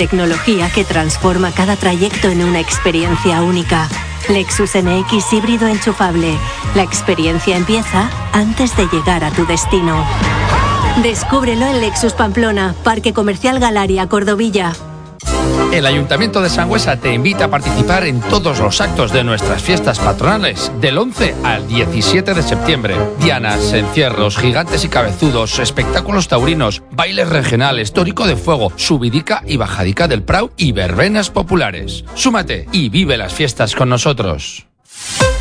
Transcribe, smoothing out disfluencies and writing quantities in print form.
tecnología que transforma cada trayecto en una experiencia única. Lexus NX híbrido enchufable. La experiencia empieza antes de llegar a tu destino. Descúbrelo en Lexus Pamplona, Parque Comercial Galaria, Cordovilla. El Ayuntamiento de Sangüesa te invita a participar en todos los actos de nuestras fiestas patronales, del 11 al 17 de septiembre. Dianas, encierros, gigantes y cabezudos, espectáculos taurinos, bailes regionales, tórico de fuego, subidica y bajadica del Prau y verbenas populares. Súmate y vive las fiestas con nosotros.